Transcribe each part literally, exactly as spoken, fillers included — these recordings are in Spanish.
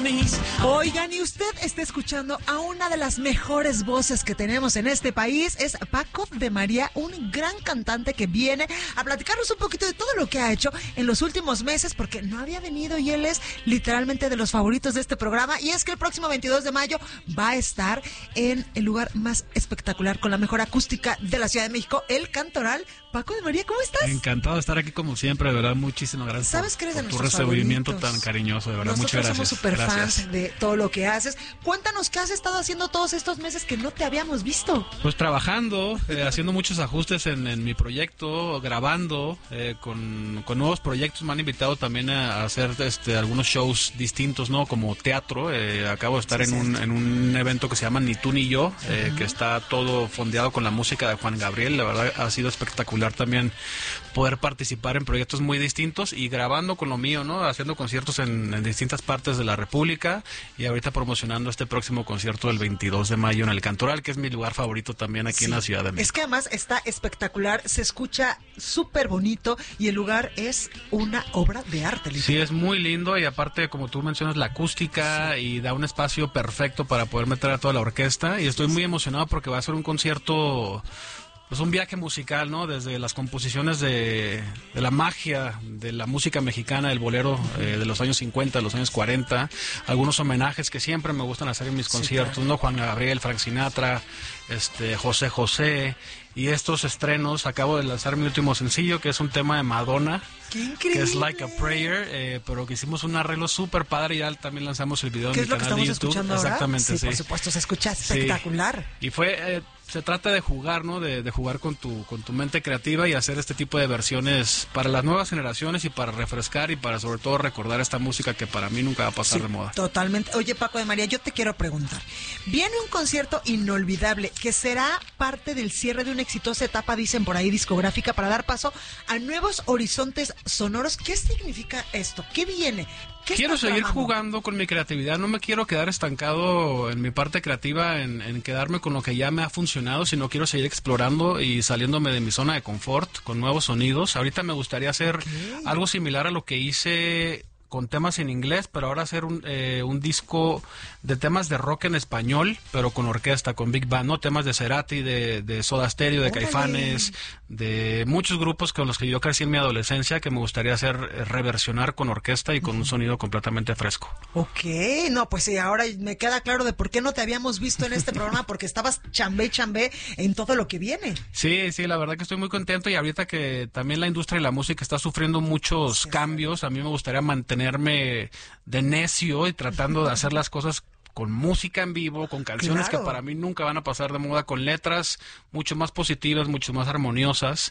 Oigan, y usted está escuchando a una de las mejores voces que tenemos en este país. Es Paco de María, un gran cantante que viene a platicarnos un poquito de todo lo que ha hecho en los últimos meses, porque no había venido y él es literalmente de los favoritos de este programa. Y es que el próximo veintidós de mayo va a estar en el lugar más espectacular, con la mejor acústica de la Ciudad de México, el Cantoral. Paco de María, ¿cómo estás? Encantado de estar aquí como siempre, de verdad, muchísimas gracias. ¿Sabes por, que eres de por tu nuestros recibimiento favoritos? Tan cariñoso, de verdad, Nosotros muchas gracias. Somos súper gracias. fans de todo lo que haces. Cuéntanos qué has estado haciendo todos estos meses que no te habíamos visto. Pues trabajando, eh, haciendo muchos ajustes en, en mi proyecto, grabando eh, con, con nuevos proyectos. Me han invitado también a, a hacer este, algunos shows distintos, ¿no? Como teatro. Eh, acabo de estar sí, en, un, en un evento que se llama Ni tú ni yo, eh, uh-huh. que está todo fondeado con la música de Juan Gabriel. La verdad ha sido espectacular también poder participar en proyectos muy distintos y grabando con lo mío, ¿no? Haciendo conciertos en, en distintas partes de la República y ahorita promocionando este próximo concierto del veintidós de mayo en el Cantoral, que es mi lugar favorito también aquí sí, en la Ciudad de México. Es que además está espectacular, se escucha súper bonito y el lugar es una obra de arte. Literal. Sí, es muy lindo y aparte, como tú mencionas, la acústica sí. y da un espacio perfecto para poder meter a toda la orquesta y estoy muy emocionado porque va a ser un concierto... Pues un viaje musical, ¿no? Desde las composiciones de, de la magia de la música mexicana, el bolero eh, de los años cincuenta, de los años cuarenta, algunos homenajes que siempre me gustan hacer en mis conciertos, sí, claro. ¿no? Juan Gabriel, Frank Sinatra, este, José José, y estos estrenos, acabo de lanzar mi último sencillo, que es un tema de Madonna, ¡qué increíble! Que es Like a Prayer, eh, pero que hicimos un arreglo súper padre y ya también lanzamos el video en mi canal de YouTube. ¿Qué es lo que estamos escuchando ahora? Exactamente, sí, sí. por supuesto, se escucha espectacular. Sí. Y fue... Eh, se trata de jugar, ¿no? De, de jugar con tu con tu mente creativa y hacer este tipo de versiones para las nuevas generaciones y para refrescar y para sobre todo recordar esta música que para mí nunca va a pasar sí, de moda. Totalmente. Oye, Paco de María, yo te quiero preguntar. Viene un concierto inolvidable que será parte del cierre de una exitosa etapa, dicen por ahí, discográfica, para dar paso a nuevos horizontes sonoros. ¿Qué significa esto? ¿Qué viene? Quiero seguir trabajando? jugando con mi creatividad, no me quiero quedar estancado en mi parte creativa, en, en quedarme con lo que ya me ha funcionado, sino quiero seguir explorando y saliéndome de mi zona de confort con nuevos sonidos. Ahorita me gustaría hacer okay. algo similar a lo que hice con temas en inglés, pero ahora hacer un, eh, un disco de temas de rock en español, pero con orquesta, con big band, ¿no? Temas de Cerati, de, de Soda Stereo, de ¡Órale! Caifanes, de muchos grupos con los que yo crecí en mi adolescencia, que me gustaría hacer reversionar con orquesta y con uh-huh. un sonido completamente fresco. Ok, no, pues sí, ahora me queda claro de por qué no te habíamos visto en este programa, porque estabas chambé, chambé en todo lo que viene. Sí, sí, la verdad que estoy muy contento y ahorita que también la industria de la música está sufriendo muchos sí, cambios, a mí me gustaría mantener tenerme de necio y tratando de hacer las cosas con música en vivo, con canciones claro. que para mí nunca van a pasar de moda, con letras mucho más positivas, mucho más armoniosas,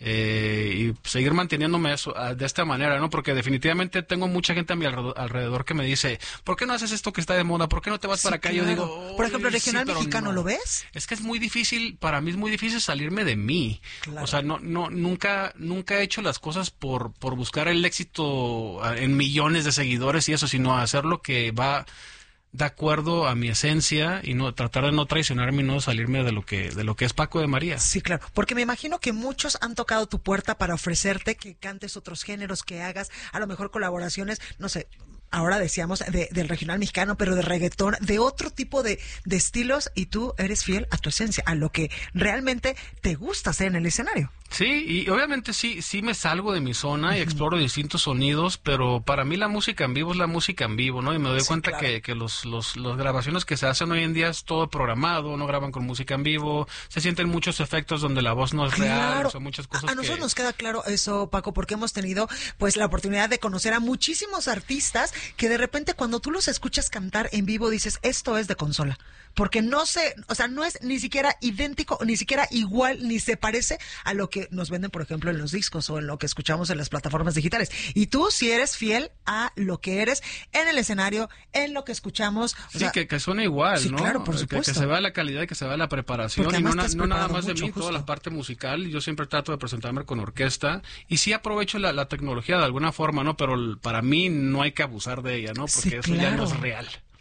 eh, y seguir manteniéndome eso de esta manera, ¿no? Porque definitivamente tengo mucha gente a mi alrededor que me dice, ¿por qué no haces esto que está de moda? ¿Por qué no te vas sí, para acá? Claro. Yo digo, por ejemplo, regional sí, mexicano, no. ¿lo ves? Es que es muy difícil, para mí es muy difícil salirme de mí. Claro. O sea, no, no, nunca, nunca he hecho las cosas por, por buscar el éxito en millones de seguidores y eso, sino hacer lo que va de acuerdo a mi esencia y no tratar de no traicionarme y no salirme de lo que de lo que es Paco de María. Sí, claro, porque me imagino que muchos han tocado tu puerta para ofrecerte que cantes otros géneros, que hagas a lo mejor colaboraciones, no sé, ahora decíamos de, del regional mexicano, pero de reggaetón, de otro tipo de, de estilos, y tú eres fiel a tu esencia, a lo que realmente te gusta hacer en el escenario. Sí, y obviamente sí, sí me salgo de mi zona y uh-huh. exploro distintos sonidos, pero para mí la música en vivo es la música en vivo, ¿no? Y me doy sí, cuenta claro. que, que los, los, las grabaciones que se hacen hoy en día es todo programado, no graban con música en vivo, se sienten muchos efectos donde la voz no es claro. real, o sea, muchas cosas a, a nosotros que... nos queda claro eso, Paco, porque hemos tenido pues la oportunidad de conocer a muchísimos artistas que de repente cuando tú los escuchas cantar en vivo dices, esto es de consola. Porque no se, o sea, no es ni siquiera idéntico, ni siquiera igual, ni se parece a lo que nos venden, por ejemplo, en los discos o en lo que escuchamos en las plataformas digitales. Y tú sí eres fiel a lo que eres en el escenario, en lo que escuchamos. O sí, sea, que, que suene igual, sí, ¿no? claro, por supuesto. Que, que se vea la calidad y que se vea la preparación. Y no, na, no nada más de mí, justo. Toda la parte musical. Yo siempre trato de presentarme con orquesta. Y sí aprovecho la, la tecnología de alguna forma, ¿no? Pero para mí no hay que abusar de ella, ¿no? Porque sí, eso claro. ya no es real.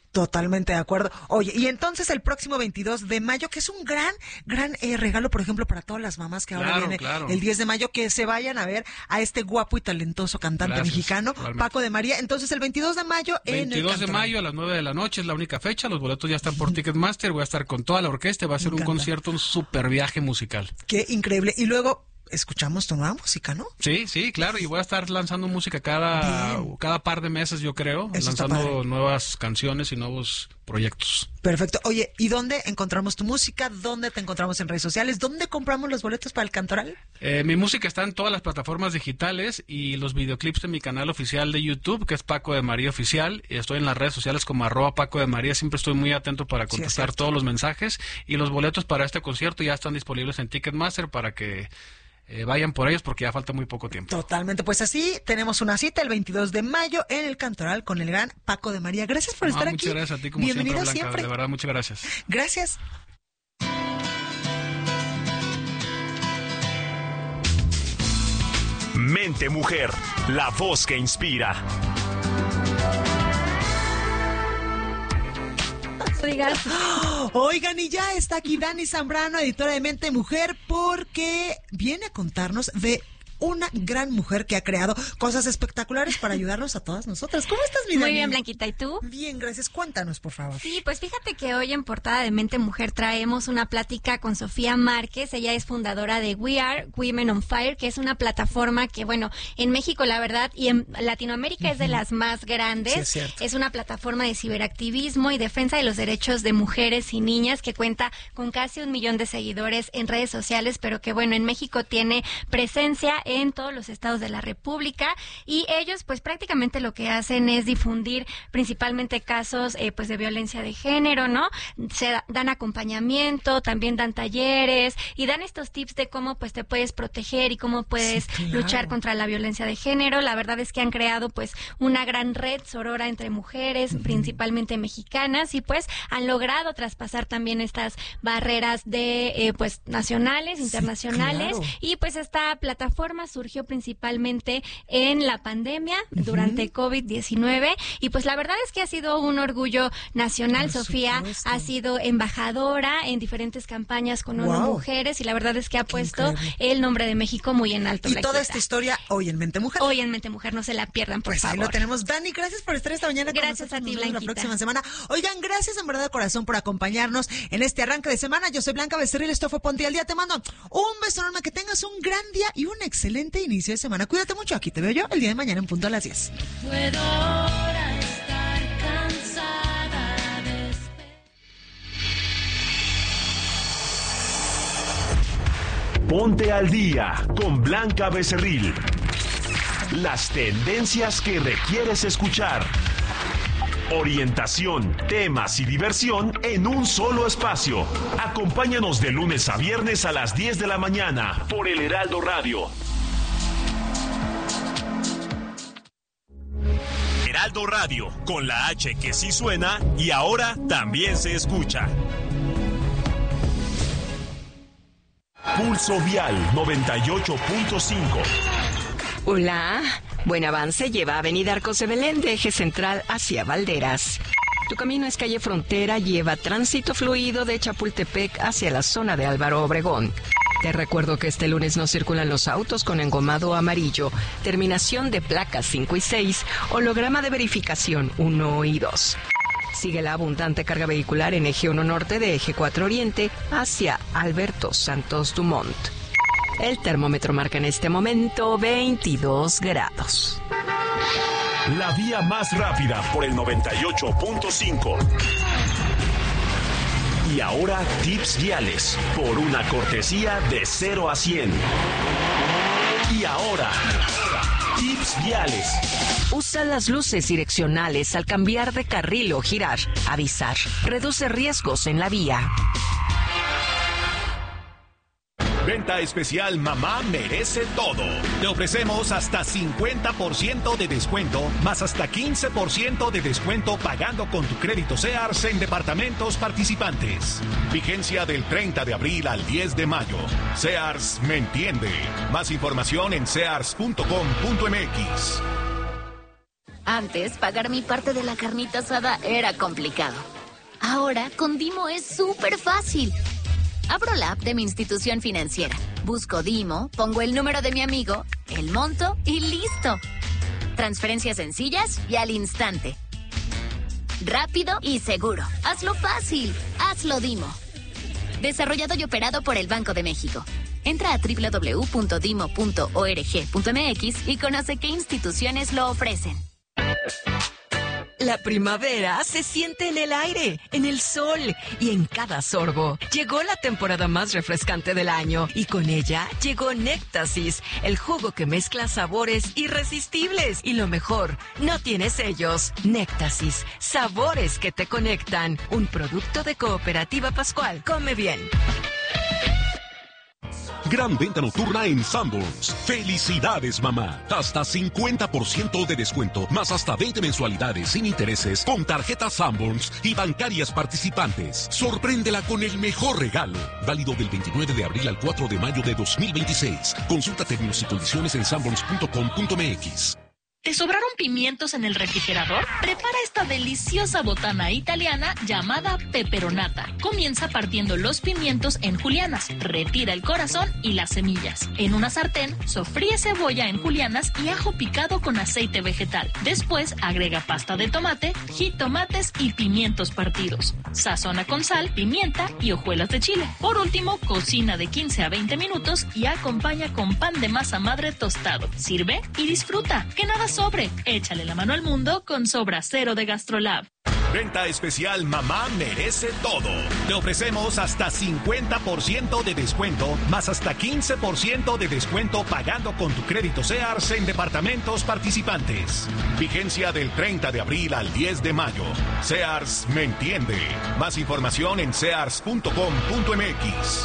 Totalmente de acuerdo. Oye, y entonces el próximo veintidós de mayo, que es un gran, gran eh, regalo, por ejemplo, para todas las mamás que ahora Claro, viene claro. el diez de mayo, que se vayan a ver a este guapo y talentoso cantante Gracias, mexicano, igualmente. Paco de María. Entonces el veintidós de mayo en el veintidós de Cantoral. mayo a las nueve de la noche es la única fecha. Los boletos ya están por Ticketmaster. Voy a estar con toda la orquesta. Va a ser Me un encanta. concierto, un super viaje musical. Qué increíble. Y luego escuchamos tu nueva música, ¿no? Sí, sí, claro. Y voy a estar lanzando música cada, Bien. cada par de meses, yo creo. Eso está lanzando padre. nuevas canciones y nuevos proyectos. Perfecto. Oye, ¿y dónde encontramos tu música? ¿Dónde te encontramos en redes sociales? ¿Dónde compramos los boletos para el Cantoral? Eh, mi música está en todas las plataformas digitales y los videoclips en mi canal oficial de YouTube, que es Paco de María Oficial. Y estoy en las redes sociales como arroba Paco de María. Siempre estoy muy atento para Sí, es contestar cierto. todos los mensajes. Y los boletos para este concierto ya están disponibles en Ticketmaster para que eh, vayan por ellos porque ya falta muy poco tiempo. Totalmente. Pues así tenemos una cita el veintidós de mayo en el Cantoral con el gran Paco de María. Gracias por No, estar muchas aquí. gracias a ti como Bienvenido siempre, Blanca. siempre. De verdad, muchas gracias. Gracias. Mente Mujer, la voz que inspira. Digas. Oigan, y ya está aquí Dani Zambrano, editora de Mente Mujer, porque viene a contarnos de una gran mujer que ha creado cosas espectaculares para ayudarnos a todas nosotras. ¿Cómo estás, mi Muy Dani? bien, Blanquita, ¿y tú? Bien, gracias. Cuéntanos, por favor. Sí, pues fíjate que hoy en Portada de Mente Mujer traemos una plática con Sofía Márquez. Ella es fundadora de We Are Women on Fire, que es una plataforma que, bueno, en México, la verdad, y en Latinoamérica uh-huh. es de las más grandes. Sí, es cierto. Es una plataforma de ciberactivismo y defensa de los derechos de mujeres y niñas que cuenta con casi un millón de seguidores en redes sociales, pero que, bueno, en México tiene presencia en todos los estados de la República, y ellos pues prácticamente lo que hacen es difundir principalmente casos eh, pues de violencia de género, ¿no? Se da, dan acompañamiento, también dan talleres y dan estos tips de cómo pues te puedes proteger y cómo puedes Sí, claro. luchar contra la violencia de género. La verdad es que han creado pues una gran red sorora entre mujeres, uh-huh. principalmente mexicanas, y pues han logrado traspasar también estas barreras de eh, pues nacionales, Sí, internacionales, claro. y pues esta plataforma surgió principalmente en la pandemia, uh-huh. durante COVID diecinueve, y pues la verdad es que ha sido un orgullo nacional. Por Sofía supuesto. ha sido embajadora en diferentes campañas con Wow. ONU Mujeres, y la verdad es que ha Qué puesto increíble. el nombre de México muy en alto. Y Blanquita. toda esta historia hoy en Mente Mujer. Hoy en Mente Mujer, no se la pierdan, por Pues favor. ahí lo tenemos. Dani, gracias por estar esta mañana con Gracias nosotros. a ti, Nos vemos la Blanquita. próxima semana. Oigan, gracias en verdad de corazón por acompañarnos en este arranque de semana. Yo soy Blanca Becerril, esto fue Ponte al Día. Te mando un beso enorme, que tengas un gran día y un excelente inicio de semana. Cuídate mucho, aquí te veo yo el día de mañana en punto a las diez. Puedo ahora estar cansada de esperar. Ponte al día con Blanca Becerril. Las tendencias que requieres escuchar. Orientación, temas y diversión en un solo espacio. Acompáñanos de lunes a viernes a las diez de la mañana por el Heraldo Radio. Heraldo Radio, con la H que sí suena y ahora también se escucha. Pulso Vial noventa y ocho punto cinco. Hola, buen avance lleva Avenida Arcos de Belén de eje central hacia Valderas. Tu camino es calle Frontera, lleva tránsito fluido de Chapultepec hacia la zona de Álvaro Obregón. Te recuerdo que este lunes no circulan los autos con engomado amarillo, terminación de placas cinco y seis, holograma de verificación uno y dos. Sigue la abundante carga vehicular en eje uno norte de eje cuatro oriente hacia Alberto Santos Dumont. El termómetro marca en este momento veintidós grados. La vía más rápida por el noventa y ocho punto cinco. Y ahora tips viales por una cortesía de cero a cien. Y ahora, tips viales. Usa las luces direccionales al cambiar de carril o girar. Avisar. Reduce riesgos en la vía. Venta especial Mamá Merece Todo. Te ofrecemos hasta cincuenta por ciento de descuento, más hasta quince por ciento de descuento pagando con tu crédito Sears en departamentos participantes. Vigencia del treinta de abril al diez de mayo. Sears me entiende. Más información en sears punto com punto m x. Antes, pagar mi parte de la carnita asada era complicado. Ahora, con Dimo es súper fácil. Abro la app de mi institución financiera, busco Dimo, pongo el número de mi amigo, el monto y listo. Transferencias sencillas y al instante. Rápido y seguro. Hazlo fácil. Hazlo Dimo. Desarrollado y operado por el Banco de México. Entra a doble u doble u doble u punto dimo punto org punto m x y conoce qué instituciones lo ofrecen. La primavera se siente en el aire, en el sol y en cada sorbo. Llegó la temporada más refrescante del año y con ella llegó Néctasis, el jugo que mezcla sabores irresistibles. Y lo mejor, no tiene sellos. Néctasis, sabores que te conectan. Un producto de Cooperativa Pascual. Come bien. Gran venta nocturna en Sanborns. ¡Felicidades, mamá! Hasta cincuenta por ciento de descuento, más hasta veinte mensualidades sin intereses con tarjetas Sanborns y bancarias participantes. Sorpréndela con el mejor regalo. Válido del veintinueve de abril al cuatro de mayo de dos mil veintiséis. Consulta términos y condiciones en sanborns punto com punto m x. ¿Te sobraron pimientos en el refrigerador? Prepara esta deliciosa botana italiana llamada peperonata. Comienza partiendo los pimientos en julianas, retira el corazón y las semillas. En una sartén, sofríe cebolla en julianas y ajo picado con aceite vegetal. Después, agrega pasta de tomate, jitomates y pimientos partidos. Sazona con sal, pimienta y hojuelas de chile. Por último, cocina de quince a veinte minutos y acompaña con pan de masa madre tostado. Sirve y disfruta. Que nada sobre. Échale la mano al mundo con Sobra Cero de GastroLab. Venta especial Mamá Merece Todo. Te ofrecemos hasta cincuenta por ciento de descuento, más hasta quince por ciento de descuento pagando con tu crédito Sears en departamentos participantes. Vigencia del treinta de abril al diez de mayo. Sears me entiende. Más información en sears punto com punto m x.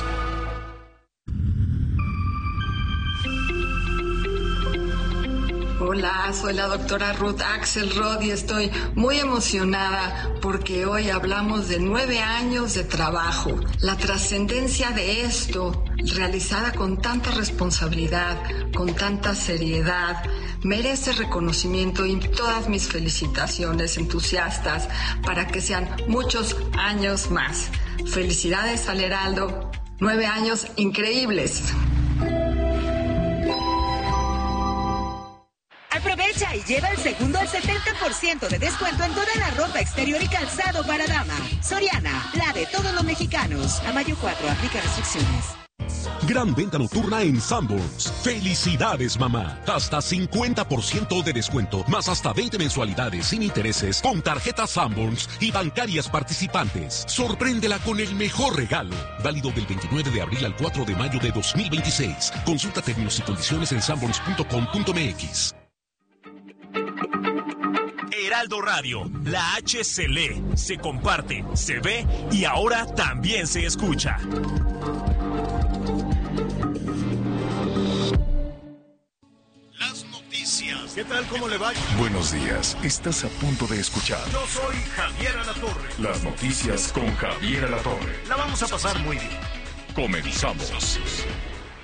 Hola, soy la doctora Ruth Axelrod y estoy muy emocionada porque hoy hablamos de nueve años de trabajo. La trascendencia de esto, realizada con tanta responsabilidad, con tanta seriedad, merece reconocimiento y todas mis felicitaciones entusiastas para que sean muchos años más. Felicidades al Heraldo, nueve años increíbles. Aprovecha y lleva el segundo al setenta por ciento de descuento en toda la ropa exterior y calzado para dama. Soriana, la de todos los mexicanos. A mayo cuatro, aplica restricciones. Gran venta nocturna en Sanborns. ¡Felicidades, mamá! Hasta cincuenta por ciento de descuento, más hasta veinte mensualidades sin intereses con tarjetas Sanborns y bancarias participantes. Sorpréndela con el mejor regalo. Válido del veintinueve de abril al cuatro de mayo de dos mil veintiséis. Consulta términos y condiciones en sanborns punto com punto m x. Heraldo Radio, la H se lee, se comparte, se ve y ahora también se escucha. Las noticias. ¿Qué tal? ¿Cómo le va? Buenos días, estás a punto de escuchar. Yo soy Javier Alatorre. Las noticias con Javier Alatorre. La vamos a pasar muy bien. Comenzamos.